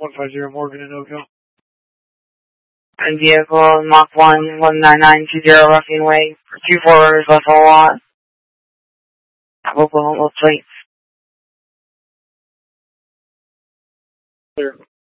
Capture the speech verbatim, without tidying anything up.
one five zero Morgan in Oakville. And vehicle Mach one, one nine nine two zero Ruffing Way, for two forwarders left on lot. Oklahoma plates. Clear.